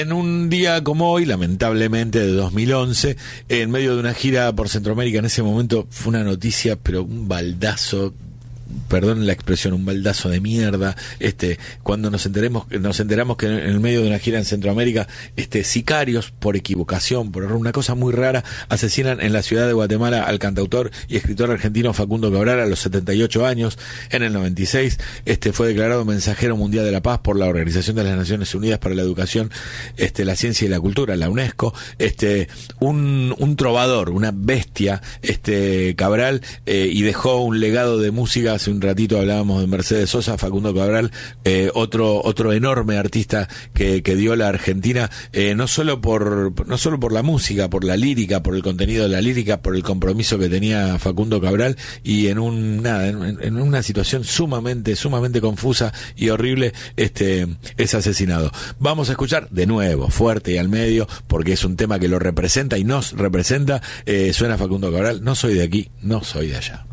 En un día como hoy, lamentablemente de 2011, en medio de una gira por Centroamérica, en ese momento fue una noticia, pero un baldazo, perdón la expresión, un baldazo de mierda, cuando nos enteramos que en el medio de una gira en Centroamérica, sicarios, por equivocación, por error, una cosa muy rara, asesinan en la ciudad de Guatemala al cantautor y escritor argentino Facundo Cabral a los 78 años. En el 96, fue declarado mensajero mundial de la paz por la Organización de las Naciones Unidas para la Educación, la Ciencia y la Cultura, la UNESCO. Un trovador, una bestia, Cabral, y dejó un legado de música. Hace un ratito hablábamos de Mercedes Sosa, Facundo Cabral, otro enorme artista que dio la Argentina, no solo por la música, por la lírica, por el contenido de la lírica, por el compromiso que tenía Facundo Cabral, y en una situación sumamente confusa y horrible, es asesinado. Vamos a escuchar de nuevo, fuerte y al medio, porque es un tema que lo representa y nos representa. Suena Facundo Cabral, no soy de aquí, no soy de allá.